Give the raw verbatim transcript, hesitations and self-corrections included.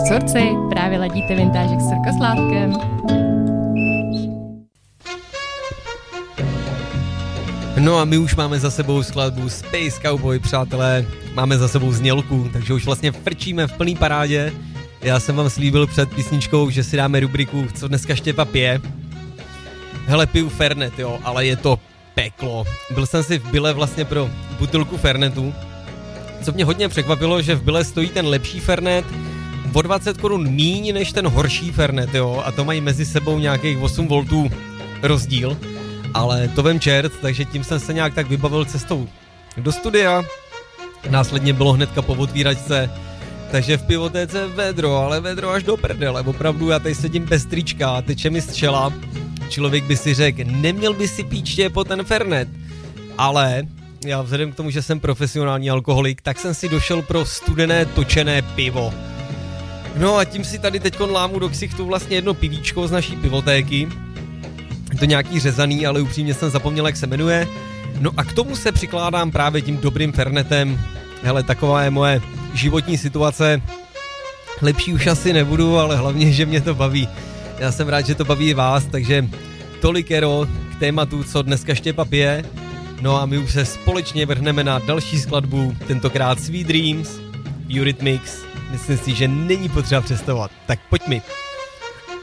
Curci, právě ladíte Vintážek s Trkoslávkem. No a my už máme za sebou skladbu Space Cowboy, přátelé, máme za sebou znělku, takže už vlastně frčíme v plný parádě. Já jsem vám slíbil před písničkou, že si dáme rubriku Co dneska Štěpa pije. Hele, piju Fernet, jo, ale je to peklo. Byl jsem si v Bile vlastně pro butelku Fernetu. Co mě hodně překvapilo, že v Bile stojí ten lepší Fernet o dvacet korun míň než ten horší Fernet, jo, a to mají mezi sebou nějakých osm voltů rozdíl. Ale to vem čert, takže tím jsem se nějak tak vybavil cestou do studia. Následně bylo hnedka po otvíračce, takže v pivotéce vedro, ale vedro až do prdele. Opravdu já tady sedím bez trička, teče mi z čela. Člověk by si řekl, neměl by si pít štěpo ten Fernet. Ale já vzhledem k tomu, že jsem profesionální alkoholik, tak jsem si došel pro studené točené pivo. No a tím si tady teďkon lámu do ksichtu vlastně jedno pivíčko z naší pivotéky. Je to nějaký řezaný, ale upřímně jsem zapomněl, jak se jmenuje. No a k tomu se přikládám právě tím dobrým Fernetem. Hele, taková je moje životní situace. Lepší už asi nebudu, ale hlavně, že mě to baví. Já jsem rád, že to baví i vás, takže tolikero k tématu, co dneska Štěpa pije. No a my už se společně vrhneme na další skladbu, tentokrát Sweet Dreams, Eurythmics. Myslím si, že není potřeba přestovat. Tak pojď mi.